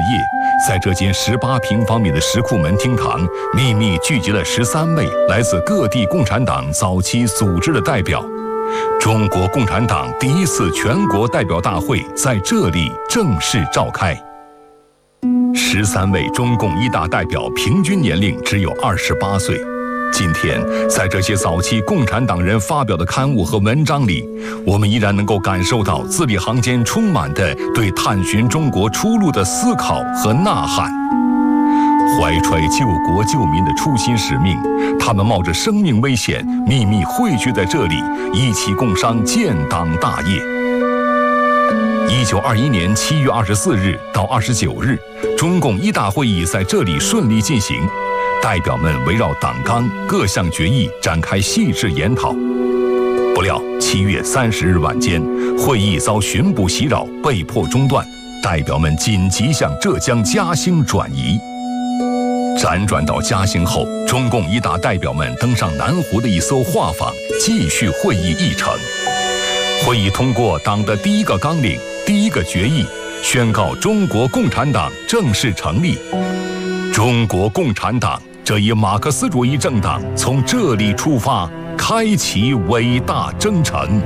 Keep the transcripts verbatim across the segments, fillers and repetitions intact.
夜，在这间十八平方米的石库门厅堂，秘密聚集了十三位来自各地共产党早期组织的代表。中国共产党第一次全国代表大会在这里正式召开。十三位中共一大代表平均年龄只有二十八岁。今天，在这些早期共产党人发表的刊物和文章里，我们依然能够感受到字里行间充满的对探寻中国出路的思考和呐喊。怀揣救国救民的初心使命，他们冒着生命危险，秘密汇聚在这里，一起共商建党大业。一九二一年七月二十四日到二十九日，中共一大会议在这里顺利进行。代表们围绕党纲各项决议展开细致研讨。不料七月三十日晚间，会议遭巡捕袭扰，被迫中断。代表们紧急向浙江嘉兴转移。辗转到嘉兴后，中共一大代表们登上南湖的一艘画舫，继续会议议程。会议通过党的第一个纲领、第一个决议，宣告中国共产党正式成立。中国共产党这一马克思主义政党从这里出发，开启伟大征程。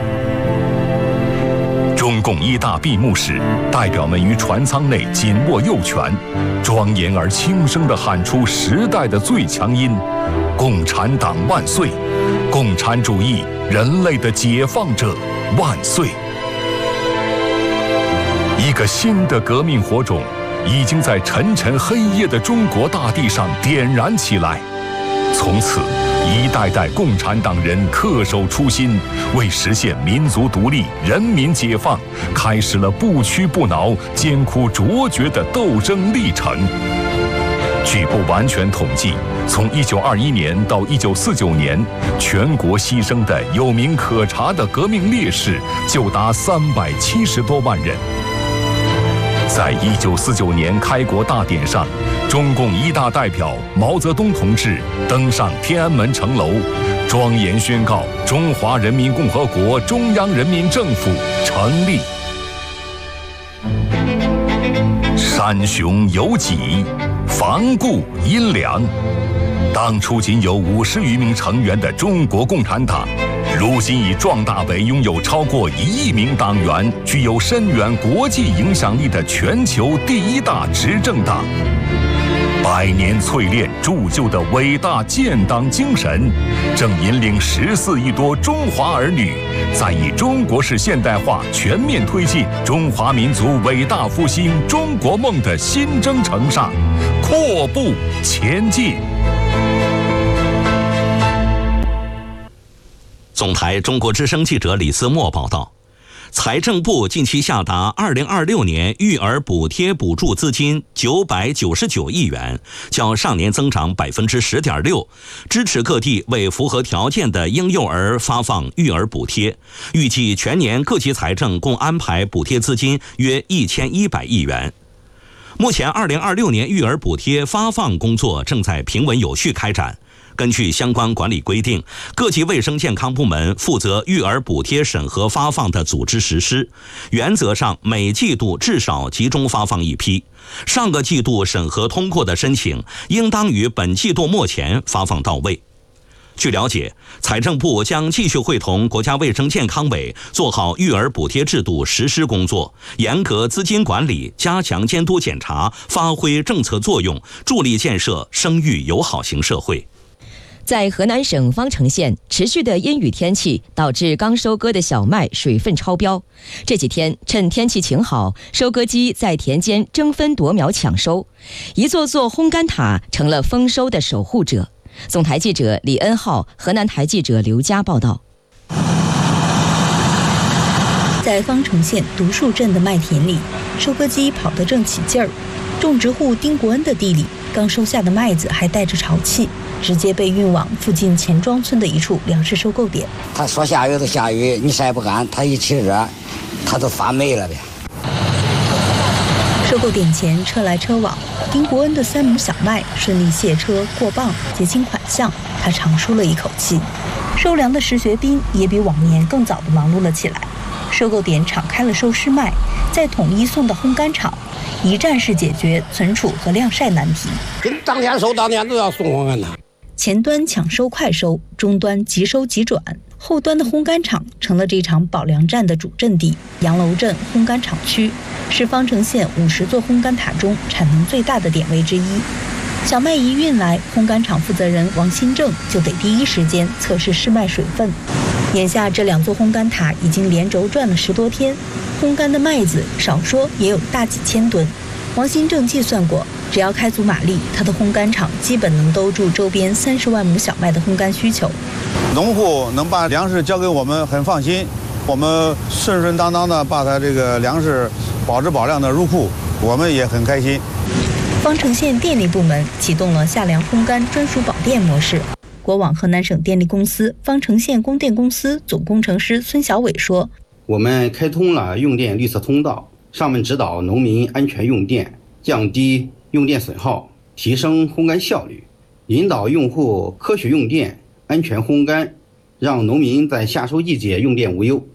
中共一大闭幕时，代表们于船舱内紧握右拳，庄严而轻声地喊出时代的最强音：共产党万岁！共产主义，人类的解放者万岁！一个新的革命火种已经在沉沉黑夜的中国大地上点燃起来。从此，一代代共产党人恪守初心，为实现民族独立、人民解放，开始了不屈不挠、艰苦卓绝的斗争历程。据不完全统计，从一九二一年到一九四九年，全国牺牲的有名可查的革命烈士就达三百七十多万人。在一九四九年开国大典上，中共一大代表毛泽东同志登上天安门城楼，庄严宣告中华人民共和国中央人民政府成立。山雄有脊，房固阴凉。当初仅有五十余名成员的中国共产党，如今已壮大为拥有超过一亿名党员、具有深远国际影响力的全球第一大执政党。百年淬炼铸就的伟大建党精神，正引领十四亿多中华儿女，在以中国式现代化全面推进中华民族伟大复兴中国梦的新征程上阔步前进。 总台中国之声记者李思墨报道，财政部近期下达二零二六年育儿补贴补助资金九百九十九亿元，较上年增长百分之十点六，支持各地为符合条件的婴幼儿发放育儿补贴。预计全年各级财政共安排补贴资金约一千一百亿元。目前，二零二六年育儿补贴发放工作正在平稳有序开展。根据相关管理规定，各级卫生健康部门负责育儿补贴审核发放的组织实施，原则上每季度至少集中发放一批。上个季度审核通过的申请，应当于本季度末前发放到位。据了解，财政部将继续会同国家卫生健康委做好育儿补贴制度实施工作，严格资金管理，加强监督检查，发挥政策作用，助力建设生育友好型社会。 在河南省方城县，持续的阴雨天气导致刚收割的小麦水分超标。这几天趁天气晴好，收割机在田间争分夺秒抢收，一座座烘干塔成了丰收的守护者。总台记者李恩浩，河南台记者刘佳报道。 在方城县独树镇的麦田里，收割机跑得正起劲儿。种植户丁国恩的地里，刚收下的麦子还带着潮气，直接被运往附近钱庄村的一处粮食收购点。 他说下雨就下雨，你晒不干，他一起热，他都发霉了呗。 收购点前车来车往，丁国恩的三亩小麦顺利卸车过磅，结清款项，他长舒了一口气。收粮的石学兵也比往年更早地忙碌了起来。收购点敞开了收湿麦，再统一送到烘干厂， 一站式解决存储和晾晒难题。 跟当天收当天都要送货呢。 前端抢收快收，终端即收即转，后端的烘干厂成了这场保粮战的主阵地。杨楼镇烘干厂区是方城县五十座烘干塔中产能最大的点位之一。小麦一运来，烘干厂负责人王新正就得第一时间测试试麦水分。眼下这两座烘干塔已经连轴转了十多天，烘干的麦子少说也有大几千吨。王新正计算过，只要开足马力，他的烘干厂基本能兜住周边三十万亩小麦的烘干需求。 农户能把粮食交给我们，很放心，我们顺顺当当的把他这个粮食保质保量的入库，我们也很开心。 方城县电力部门启动了夏粮烘干专属保电模式。国网河南省电力公司方城县供电公司总工程师孙小伟说：“ 我们开通了用电绿色通道，上面指导农民安全用电，降低用电损耗，提升烘干效率，引导用户科学用电、安全烘干，让农民在夏收季节用电无忧。”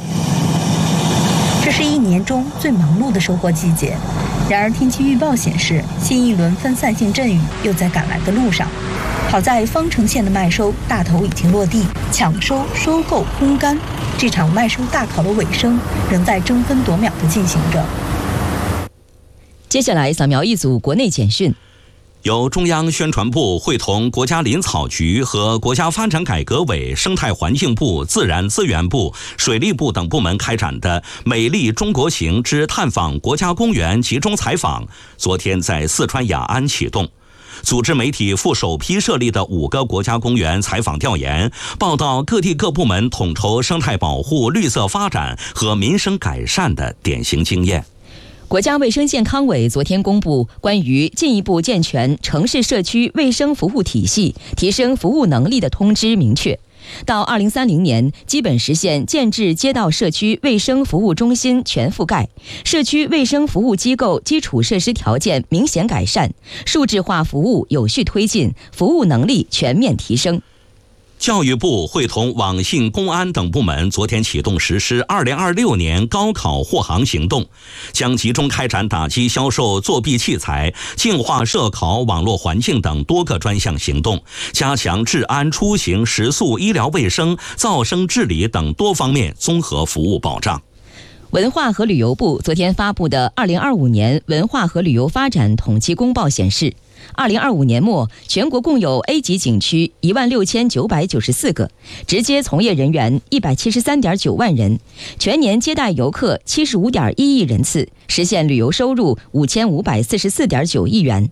这是一年中最忙碌的收获季节，然而天气预报显示，新一轮分散性阵雨又在赶来的路上。好在方城县的麦收大头已经落地，抢收、收购、烘干，这场麦收大考的尾声仍在争分夺秒地进行着。 接下来扫描一组国内简讯。 由中央宣传部会同国家林草局和国家发展改革委、生态环境部、自然资源部、水利部等部门开展的“美丽中国行之探访国家公园集中采访”昨天在四川雅安启动。组织媒体赴首批设立的五个国家公园采访调研，报道各地各部门统筹生态保护、绿色发展和民生改善的典型经验。 国家卫生健康委昨天公布关于进一步健全城市社区卫生服务体系、提升服务能力的通知明确，到二零三零年基本实现建制街道社区卫生服务中心全覆盖，社区卫生服务机构基础设施条件明显改善，数字化服务有序推进，服务能力全面提升。 教育部会同网信、公安等部门昨天启动实施二零二六年高考护航行动，将集中开展打击销售作弊器材、净化涉考网络环境等多个专项行动，加强治安、出行、食宿、医疗卫生、噪声治理等多方面综合服务保障。 文化和旅游部昨天发布的二零二五年文化和旅游发展统计公报显示，二零二五年末，全国共有 A 级景区一万六千九百九十四个，直接从业人员一百七十三点九万人，全年接待游客七十五点一亿人次，实现旅游收入五千五百四十四点九亿元。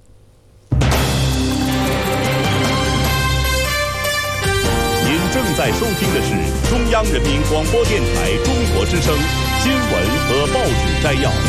您正在收听的是中央人民广播电台中国之声新闻和报纸摘要。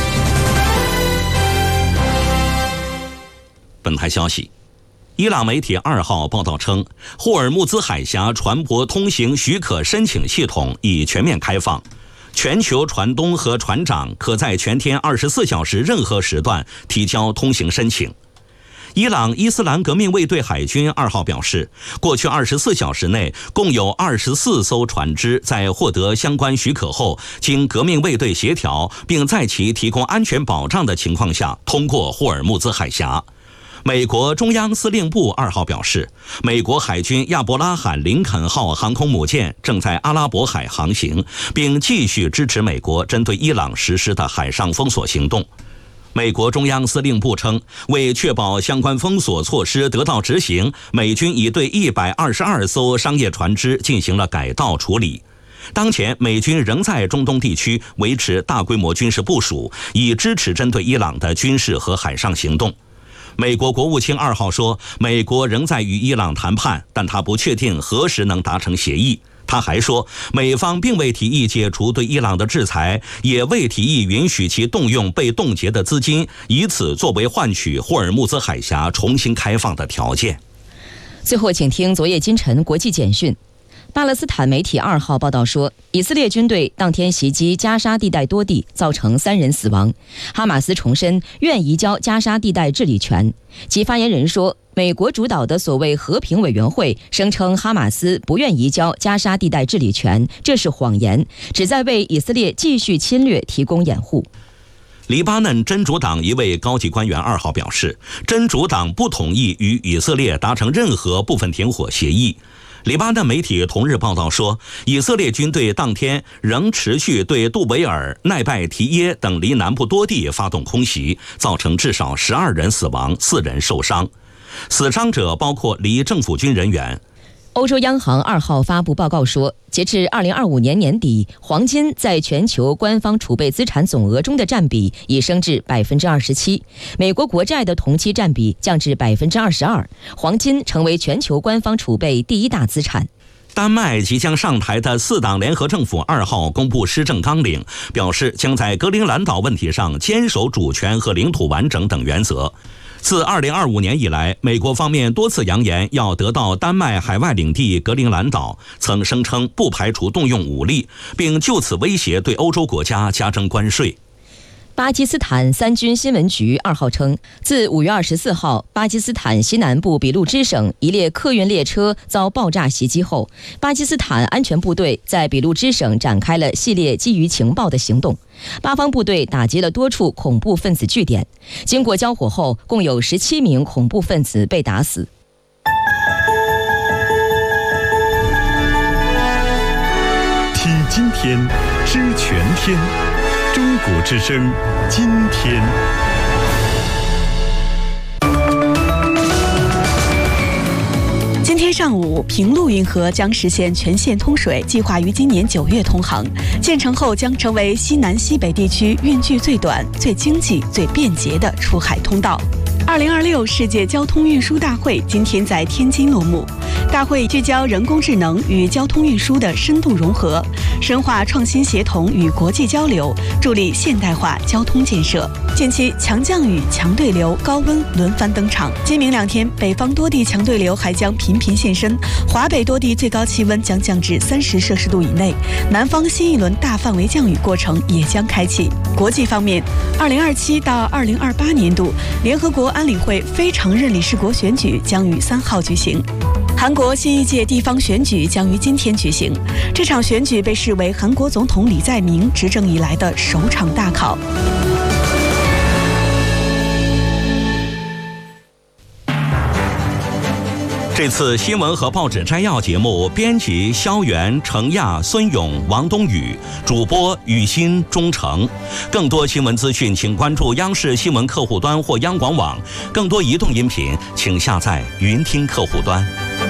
本台消息，伊朗媒体二号报道称，霍尔木兹海峡船舶通行许可申请系统已全面开放，全球船东和船长可在全天二十四小时任何时段提交通行申请。伊朗伊斯兰革命卫队海军二号表示，过去二十四小时内，共有二十四艘船只在获得相关许可后，经革命卫队协调，并在其提供安全保障的情况下，通过霍尔木兹海峡。美国中央司令部二号表示，美国海军亚伯拉罕·林肯号航空母舰正在阿拉伯海航行，并继续支持美国针对伊朗实施的海上封锁行动。美国中央司令部称，为确保相关封锁措施得到执行，美军已对一百二十二艘商业船只进行了改道处理。当前，美军仍在中东地区维持大规模军事部署，以支持针对伊朗的军事和海上行动。美国国务卿二号说，美国仍在与伊朗谈判，但他不确定何时能达成协议。他还说，美方并未提议解除对伊朗的制裁，也未提议允许其动用被冻结的资金，以此作为换取霍尔木兹海峡重新开放的条件。 最后，请听昨夜今晨国际简讯。巴勒斯坦媒体二号报道说，以色列军队当天袭击加沙地带多地，造成三人死亡。哈马斯重申愿移交加沙地带治理权。其发言人说，美国主导的所谓和平委员会声称哈马斯不愿移交加沙地带治理权，这是谎言，旨在为以色列继续侵略提供掩护。 黎巴嫩真主党一位高级官员二号表示，真主党不同意与以色列达成任何部分停火协议。黎巴嫩媒体同日报道说，以色列军队当天仍持续对杜维尔、奈拜提耶等离南部多地发动空袭，造成至少十二人死亡、四人受伤。死伤者包括离政府军人员。 欧洲央行二号发布报告说，截至二零二五年年底，黄金在全球官方储备资产总额中的占比已升至百分之二十七，美国国债的同期占比降至百分之二十二，黄金成为全球官方储备第一大资产。 丹麦即将上台的四党联合政府二号公布施政纲领，表示将在格陵兰岛问题上坚守主权和领土完整等原则。自二零二五年以来，美国方面多次扬言要得到丹麦海外领地格陵兰岛，曾声称不排除动用武力，并就此威胁对欧洲国家加征关税。 巴基斯坦三军新闻局二号称，自五月二十四号巴基斯坦西南部俾路支省一列客运列车遭爆炸袭击后，巴基斯坦安全部队在俾路支省展开了系列基于情报的行动。巴方部队打击了多处恐怖分子据点，经过交火后，共有十七名恐怖分子被打死。 听今天，知全天。中国之声，今天。 今天上午，平陆运河将实现全线通水，计划于今年九月通航。建成后将成为西南西北地区运距最短、最经济、最便捷的出海通道。二零二六世界交通运输大会今天在天津落幕。大会聚焦人工智能与交通运输的深度融合，深化创新协同与国际交流，助力现代化交通建设。近期强降雨、强对流、高温轮番登场，今明两天北方多地强对流还将频频现身，华北多地最高气温将降至三十摄氏度以内，南方新一轮大范围降雨过程也将开启。国际方面，二零二七到二零二八年度联合国安理会非常任理事国选举将于三号举行。韩国新一届地方选举将于今天举行，这场选举被视为韩国总统李在明执政以来的首场大考。 这次新闻和报纸摘要节目，编辑肖元、程亚、孙勇、王冬雨，主播雨欣、钟诚。更多新闻资讯，请关注央视新闻客户端或央广网。更多移动音频，请下载云听客户端。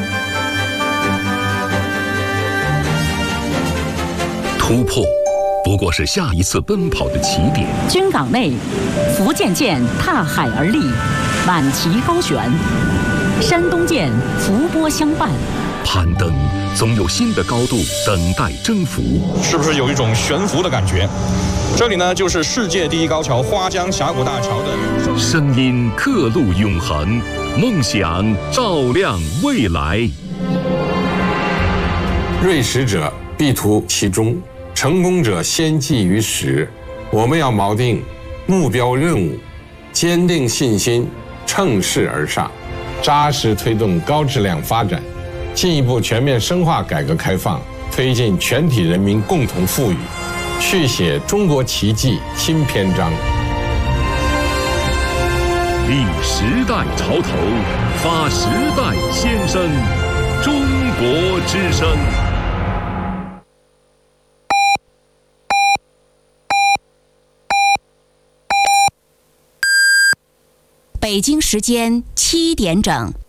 突破不过是下一次奔跑的起点。 军港内，福建舰踏海而立，满旗高悬；山东舰伏波相伴。 攀登总有新的高度等待征服， 是不是有一种悬浮的感觉？这里呢，就是世界第一高桥花江峡谷大桥的声音，刻录永恒，梦想照亮未来。 锐实者必图其中，成功者先记于始。我们要锚定目标任务，坚定信心，乘势而上，扎实推动高质量发展，进一步全面深化改革开放，推进全体人民共同富裕，续写中国奇迹新篇章。 立时代潮头，发时代先声，中国之声。 北京时间七点整。